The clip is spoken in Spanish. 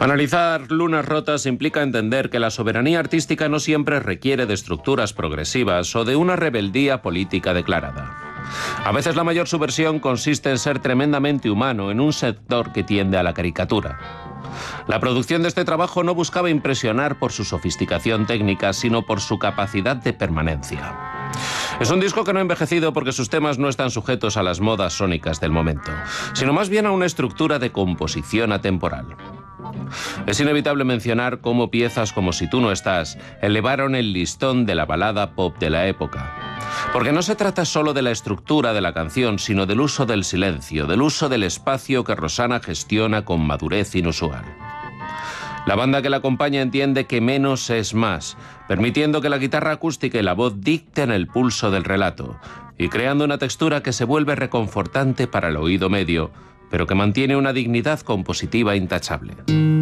Analizar Lunas rotas implica entender que la soberanía artística no siempre requiere de estructuras progresivas o de una rebeldía política declarada. A veces la mayor subversión consiste en ser tremendamente humano en un sector que tiende a la caricatura. La producción de este trabajo no buscaba impresionar por su sofisticación técnica, sino por su capacidad de permanencia. Es un disco que no ha envejecido porque sus temas no están sujetos a las modas sónicas del momento, sino más bien a una estructura de composición atemporal. Es inevitable mencionar cómo piezas como Si tú no estás elevaron el listón de la balada pop de la época. Porque no se trata solo de la estructura de la canción, sino del uso del silencio, del uso del espacio que Rosana gestiona con madurez inusual. La banda que la acompaña entiende que menos es más, permitiendo que la guitarra acústica y la voz dicten el pulso del relato, y creando una textura que se vuelve reconfortante para el oído medio, pero que mantiene una dignidad compositiva intachable.